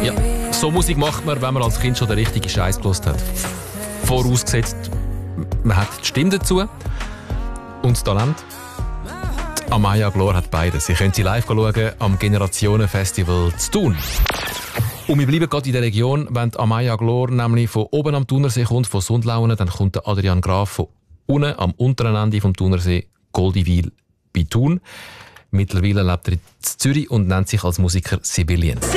Ja, so Musik macht man, wenn man als Kind schon den richtigen Scheiß gehört hat. Vorausgesetzt, man hat die Stimme dazu und das Talent. Die Amaya Glor hat beides. Sie können sie live schauen am Generationenfestival zu Thun. Und wir bleiben gerade in der Region, wenn die Amaya Glor nämlich von oben am Thunersee kommt, von Sundlauen, dann kommt der Adrian Graf von unten am unteren Ende vom Thunersee, Goldiwil bei Thun. Mittlerweile lebt er in Zürich und nennt sich als Musiker Sibyllien.